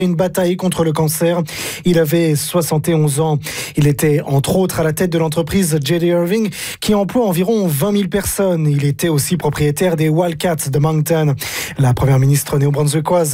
une bataille contre le cancer. Il avait 71 ans. Il était entre autres à la tête de l'entreprise J.D. Irving qui emploie environ 20 000 personnes. Il était aussi propriétaire des Wildcats de Moncton. La première ministre néo-brunswickoise